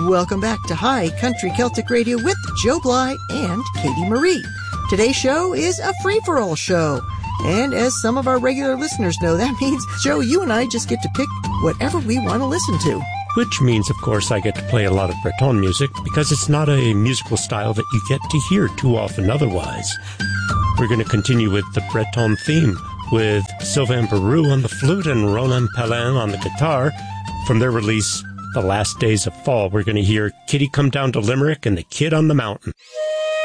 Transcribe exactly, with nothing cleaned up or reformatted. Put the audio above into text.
Welcome back to High Country Celtic Radio with Joe Bly and Katie Marie. Today's show is a free-for-all show. And as some of our regular listeners know, that means, Joe, you and I just get to pick whatever we want to listen to. Which means, of course, I get to play a lot of Breton music because it's not a musical style that you get to hear too often otherwise. We're going to continue with the Breton theme with Sylvain Barou on the flute and Roland Pelin on the guitar. From their release, The Last Days of Fall, we're going to hear Kitty Come Down to Limerick and The Kid on the Mountain.